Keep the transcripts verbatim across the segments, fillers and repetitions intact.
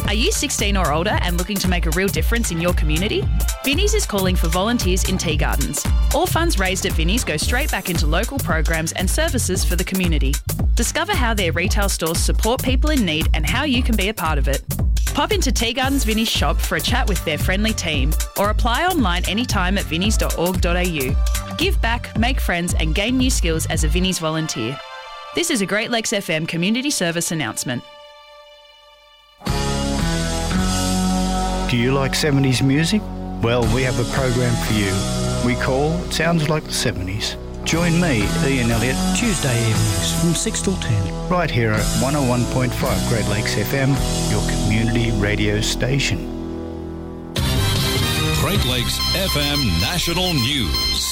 Are you sixteen or older and looking to make a real difference in your community? Vinnie's is calling for volunteers in tea gardens. All funds raised at Vinnie's go straight back into local programs and services for the community. Discover how their retail stores support people in need and how you can be a part of it. Pop into Tea Gardens Vinnie's shop for a chat with their friendly team or apply online anytime at vinnies dot org dot a u. Give back, make friends and gain new skills as a Vinnie's volunteer. This is a Great Lakes F M community service announcement. Do you like seventies music? Well, we have a program for you. We call Sounds Like the seventies. Join me, Ian Elliott, Tuesday evenings from six till ten. Right here at one oh one point five Great Lakes F M, your community radio station. Great Lakes F M National News.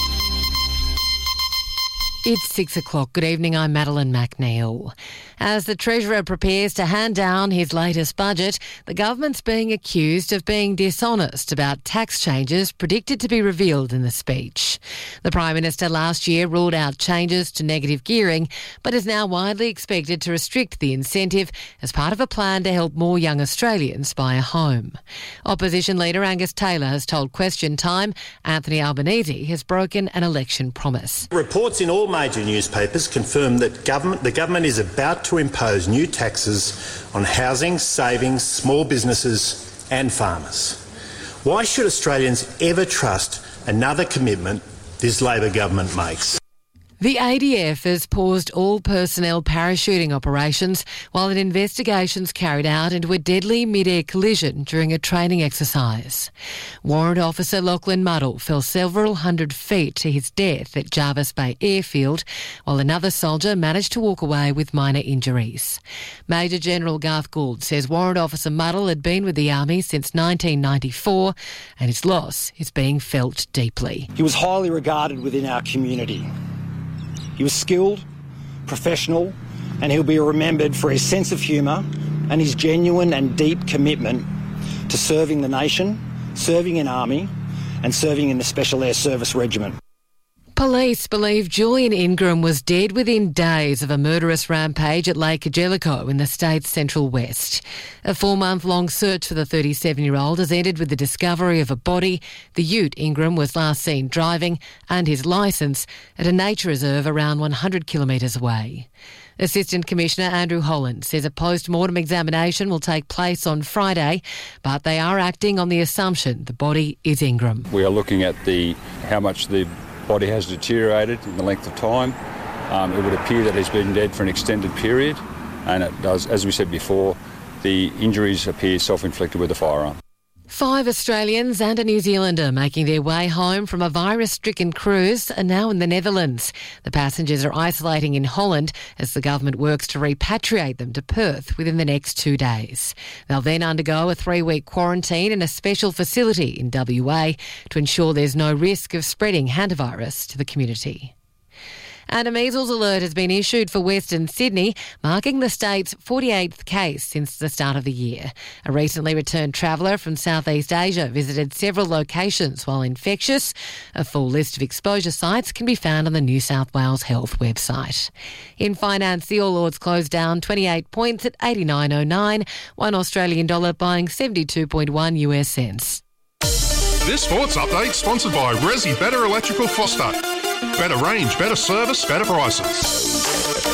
It's six o'clock. Good evening, I'm Madeline McNeil. As the Treasurer prepares to hand down his latest budget, the government's being accused of being dishonest about tax changes predicted to be revealed in the speech. The Prime Minister last year ruled out changes to negative gearing, but is now widely expected to restrict the incentive as part of a plan to help more young Australians buy a home. Opposition leader Angus Taylor has told Question Time Anthony Albanese has broken an election promise. Reports in all major newspapers confirm that government, the government is about to impose new taxes on housing, savings, small businesses and farmers. Why should Australians ever trust another commitment this Labor government makes? The A D F has paused all personnel parachuting operations while an investigation is carried out into a deadly mid-air collision during a training exercise. Warrant Officer Lachlan Muddle fell several hundred feet to his death at Jarvis Bay Airfield, while another soldier managed to walk away with minor injuries. Major General Garth Gould says Warrant Officer Muddle had been with the Army since nineteen ninety-four and his loss is being felt deeply. He was highly regarded within our community. He was skilled, professional, and he'll be remembered for his sense of humour and his genuine and deep commitment to serving the nation, serving in Army and serving in the Special Air Service Regiment. Police believe Julian Ingram was dead within days of a murderous rampage at Lake Jellicoe in the state's central west. A four-month-long search for the thirty-seven-year-old has ended with the discovery of a body, the ute Ingram was last seen driving, and his licence at a nature reserve around one hundred kilometres away. Assistant Commissioner Andrew Holland says a post-mortem examination will take place on Friday, but they are acting on the assumption the body is Ingram. We are looking at the how much the body has deteriorated in the length of time. Um, it would appear that he's been dead for an extended period, and it does, as we said before, the injuries appear self-inflicted with a firearm. Five Australians and a New Zealander making their way home from a virus-stricken cruise are now in the Netherlands. The passengers are isolating in Holland as the government works to repatriate them to Perth within the next two days. They'll then undergo a three-week quarantine in a special facility in W A to ensure there's no risk of spreading hantavirus to the community. And a measles alert has been issued for Western Sydney, marking the state's forty-eighth case since the start of the year. A recently returned traveller from Southeast Asia visited several locations while infectious. A full list of exposure sites can be found on the New South Wales Health website. In finance, the All Ords closed down twenty-eight points at eighty-nine oh nine, one Australian dollar buying seventy-two point one U S cents. This sports update sponsored by Resi Better Electrical Foster. Better range, better service, better prices.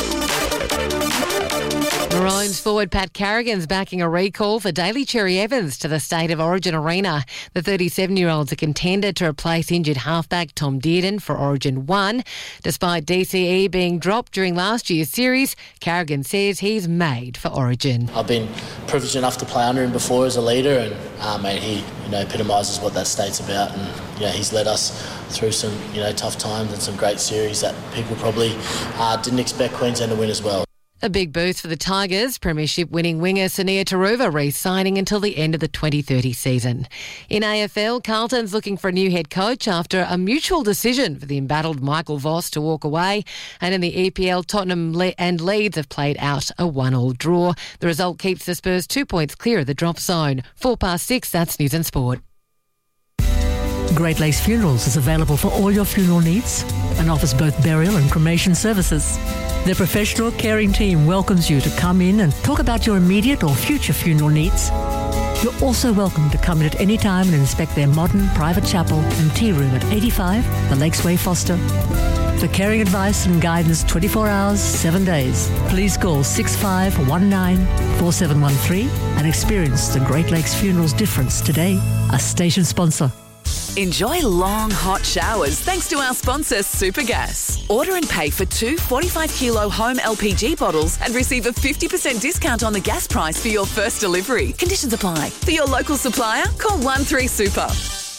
Maroons forward Pat Carrigan's backing a recall for Daly Cherry Evans to the State of Origin Arena. The thirty-seven-year-old's a contender to replace injured halfback Tom Dearden for Origin one. Despite D C E being dropped during last year's series, Carrigan says he's made for Origin. I've been privileged enough to play under him before as a leader, and um, and he you know epitomises what that state's about, and you know, he's led us through some you know tough times and some great series that people probably uh, didn't expect Queensland to win as well. A big boost for the Tigers, premiership winning winger Sania Taruva re-signing until the end of the twenty thirty season. In A F L, Carlton's looking for a new head coach after a mutual decision for the embattled Michael Voss to walk away. And in the E P L, Tottenham and Leeds have played out a one-all draw. The result keeps the Spurs two points clear of the drop zone. Four past six, that's News and Sport. Great Lakes Funerals is available for all your funeral needs and offers both burial and cremation services. Their professional, caring team welcomes you to come in and talk about your immediate or future funeral needs. You're also welcome to come in at any time and inspect their modern private chapel and tea room at eighty-five The Lakes Way, Foster. For caring advice and guidance twenty-four hours, seven days, please call six five one nine four seven one three and experience the Great Lakes Funerals difference today. A station sponsor. Enjoy long, hot showers thanks to our sponsor, Supergas. Order and pay for two forty-five kilo home L P G bottles and receive a fifty percent discount on the gas price for your first delivery. Conditions apply. For your local supplier, call one three super.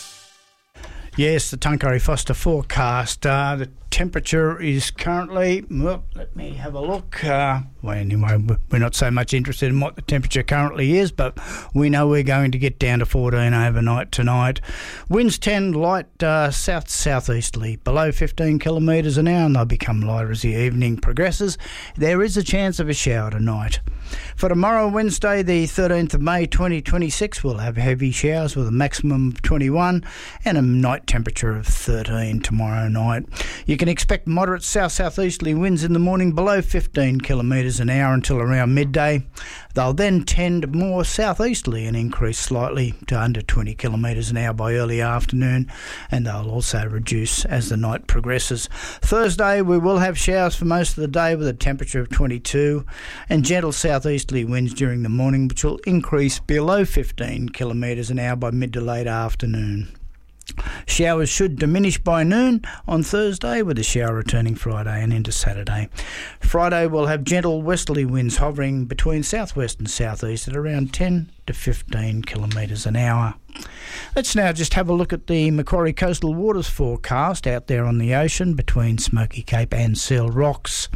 Yes, the Tuncurry Foster forecast. Uh, the temperature is currently, well, let me have a look. Uh, well, anyway, we're not so much interested in what the temperature currently is, but we know we're going to get down to fourteen overnight tonight. Winds ten light uh, south-southeasterly, below fifteen kilometres an hour, and they'll become lighter as the evening progresses. There is a chance of a shower tonight. For tomorrow, Wednesday, the thirteenth of May twenty twenty-six, we'll have heavy showers with a maximum of twenty-one and a night temperature of thirteen tomorrow night. You can expect moderate south-southeasterly winds in the morning below fifteen kilometres an hour until around midday. They'll then tend more southeasterly and increase slightly to under twenty kilometres an hour by early afternoon, and they'll also reduce as the night progresses. Thursday, we will have showers for most of the day with a temperature of twenty-two and gentle southeasterly winds during the morning, which will increase below fifteen kilometres an hour by mid to late afternoon. Showers should diminish by noon on Thursday, with a shower returning Friday and into Saturday. Friday will have gentle westerly winds hovering between southwest and southeast at around ten to fifteen kilometres an hour. Let's now just have a look at the Macquarie Coastal Waters forecast out there on the ocean between Smoky Cape and Seal Rocks.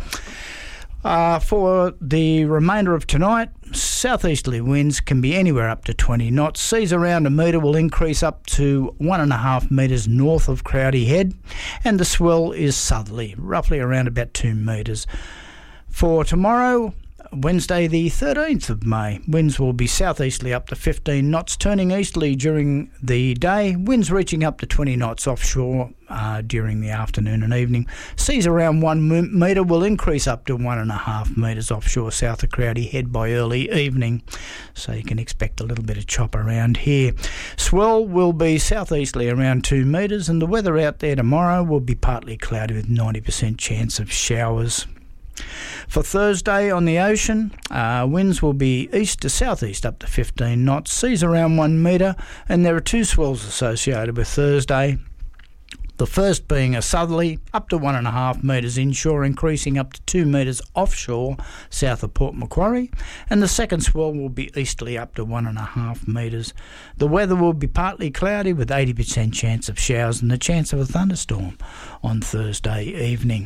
Uh, for the remainder of tonight, southeasterly winds can be anywhere up to twenty knots. Seas around a metre will increase up to one and a half metres north of Crowdy Head, and the swell is southerly, roughly around about two metres. For tomorrow, Wednesday the thirteenth of May, winds will be southeasterly up to fifteen knots, turning easterly during the day, winds reaching up to twenty knots offshore uh, during the afternoon and evening. Seas around one metre will increase up to one and a half metres offshore south of Crowdy Head by early evening, so you can expect a little bit of chop around here. Swell will be southeasterly around two metres, and the weather out there tomorrow will be partly cloudy with ninety percent chance of showers. For Thursday on the ocean, uh, winds will be east to southeast up to fifteen knots, seas around one metre, and there are two swells associated with Thursday. The first being a southerly up to one and a half metres inshore, increasing up to two metres offshore south of Port Macquarie, and the second swell will be easterly up to one and a half metres. The weather will be partly cloudy with eighty percent chance of showers and the chance of a thunderstorm on Thursday evening.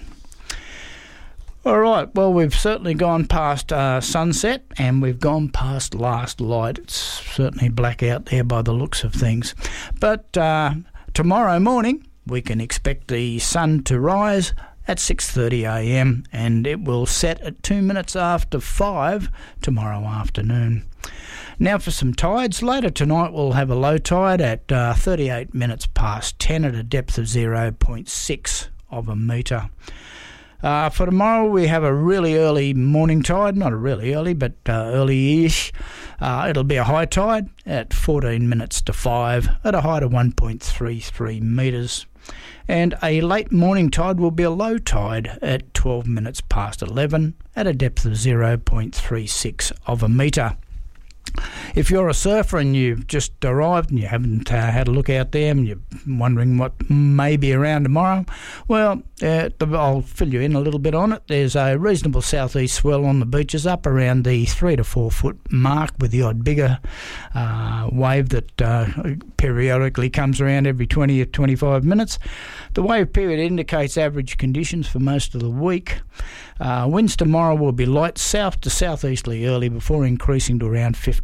All right, well, we've certainly gone past uh, sunset and we've gone past last light. It's certainly black out there by the looks of things. But uh, tomorrow morning, we can expect the sun to rise at six thirty a m and it will set at two minutes after five tomorrow afternoon. Now for some tides. Later tonight we'll have a low tide at uh, thirty-eight minutes past ten at a depth of zero point six of a metre. Uh, for tomorrow we have a really early morning tide, not a really early, but uh, early-ish. Uh, it'll be a high tide at fourteen minutes to five at a height of one point three three metres. And a late morning tide will be a low tide at twelve minutes past eleven at a depth of zero point three six of a metre. If you're a surfer and you've just arrived and you haven't uh, had a look out there and you're wondering what may be around tomorrow, well, uh, I'll fill you in a little bit on it. There's a reasonable southeast swell on the beaches up around the three to four foot mark, with the odd bigger uh, wave that uh, periodically comes around every twenty or twenty-five minutes. The wave period indicates average conditions for most of the week. Uh, winds tomorrow will be light south to southeasterly early before increasing to around fifteen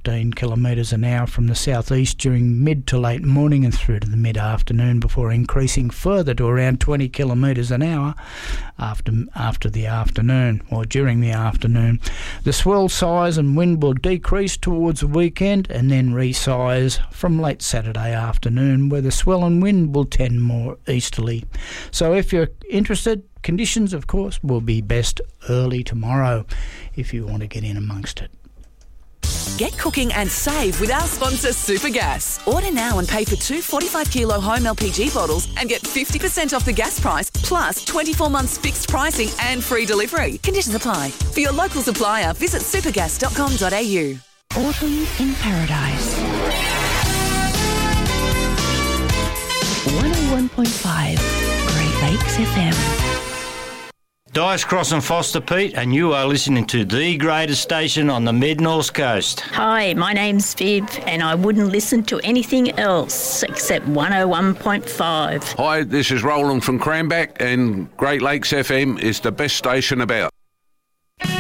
kilometres an hour from the southeast during mid to late morning and through to the mid-afternoon before increasing further to around twenty kilometres an hour after after the afternoon or during the afternoon. The swell size and wind will decrease towards the weekend and then resize from late Saturday afternoon, where the swell and wind will tend more easterly. So if you're interested, conditions, of course, will be best early tomorrow if you want to get in amongst it. Get cooking and save with our sponsor Supergas. Order now and pay for two forty-five kilo home L P G bottles and get fifty percent off the gas price plus twenty-four months fixed pricing and free delivery. Conditions apply. For your local supplier, visit supergas dot com dot a u. Autumn in Paradise. one oh one point five Great Lakes F M. Dice Cross and Foster Pete, and you are listening to the greatest station on the mid-north coast. Hi, my name's Viv, and I wouldn't listen to anything else except one oh one point five. Hi, this is Roland from Cranback, and Great Lakes F M is the best station about.